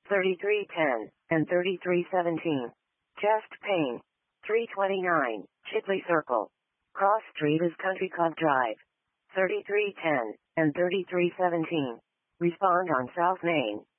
3310 and 3317. Chest pain. 329, Chipley Circle. Cross Street is Country Club Drive. 3310 and 3317. Respond on South Main.